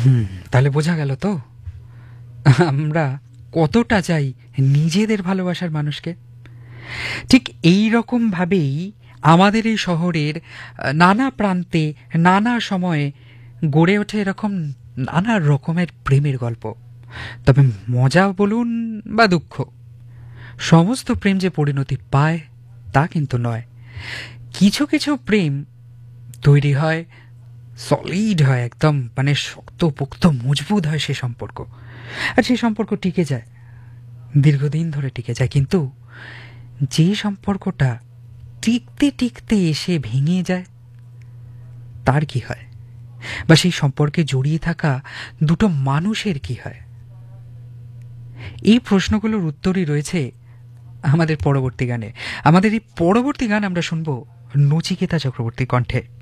তাহলে বোঝা গেল তো আমরা কতটা চাই নিজেদের ভালোবাসার মানুষকে। ঠিক এই রকমভাবেই আমাদের এই শহরের নানা প্রান্তে নানা সময়ে গড়ে ওঠে এরকম নানা রকমের প্রেমের গল্প। তবে মজা বলুন বা দুঃখ, সমস্ত প্রেম যে পরিণতি পায় তা কিন্তু নয়। কিছু কিছু প্রেম তৈরি হয়, সলিড হয়, একদম মানে শক্ত পোক্ত মজবুত হয় সে সম্পর্ক, আর সেই সম্পর্ক টিকে যায়, দীর্ঘদিন ধরে টিকে যায়। কিন্তু যে সম্পর্কটা টিকতে টিকতে এসে ভেঙে যায় তার কি হয়, বা সেই সম্পর্কে জড়িয়ে থাকা দুটো মানুষের কি হয়? এই প্রশ্নগুলোর উত্তরই রয়েছে আমাদের পরবর্তী গানে। আমাদের এই পরবর্তী গান আমরা শুনবো নচিকেতা চক্রবর্তীর কণ্ঠে।